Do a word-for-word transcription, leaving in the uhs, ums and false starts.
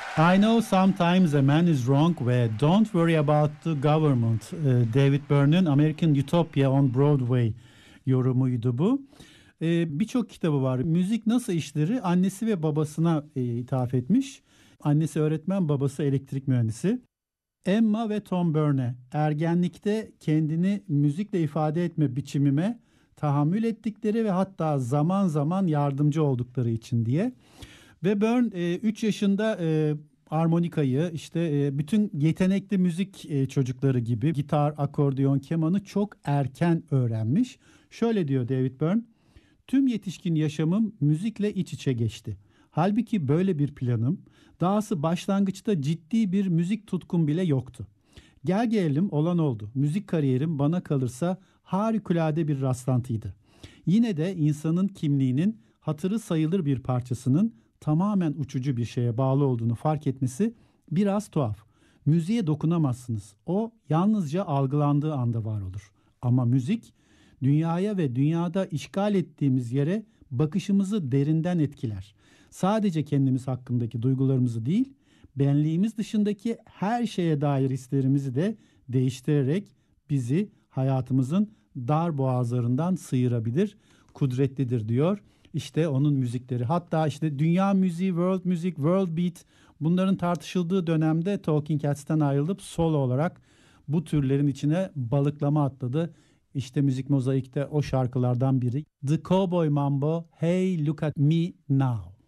I know sometimes a man is wrong ve Don't Worry About the Government. e, David Byrne'ın American Utopia on Broadway yorumuydu bu. E, Birçok kitabı var. Müzik Nasıl İşleri annesi ve babasına e, ithaf etmiş. Annesi öğretmen, babası elektrik mühendisi. Emma ve Tom Byrne ergenlikte kendini müzikle ifade etme biçimime tahammül ettikleri ve hatta zaman zaman yardımcı oldukları için diye. Ve Byrne üç yaşında e, armonikayı işte e, bütün yetenekli müzik e, çocukları gibi gitar, akordeon, kemanı çok erken öğrenmiş. Şöyle diyor David Byrne: tüm yetişkin yaşamım müzikle iç içe geçti. Halbuki böyle bir planım, dahası başlangıçta ciddi bir müzik tutkum bile yoktu. Gel gelelim olan oldu. Müzik kariyerim bana kalırsa harikulade bir rastlantıydı. Yine de insanın kimliğinin hatırı sayılır bir parçasının tamamen uçucu bir şeye bağlı olduğunu fark etmesi biraz tuhaf. Müziğe dokunamazsınız. O yalnızca algılandığı anda var olur. Ama müzik dünyaya ve dünyada işgal ettiğimiz yere bakışımızı derinden etkiler. Sadece kendimiz hakkındaki duygularımızı değil, benliğimiz dışındaki her şeye dair hislerimizi de değiştirerek bizi hayatımızın dar boğazlarından sıyırabilir, kudretlidir diyor. İşte onun müzikleri. Hatta işte dünya müziği, world music, world beat, bunların tartışıldığı dönemde Talking Heads'ten ayrılıp solo olarak bu türlerin içine balıklama atladı. İşte Müzik Mozaik'te o şarkılardan biri. The Cowboy Mambo, Hey Look at Me Now.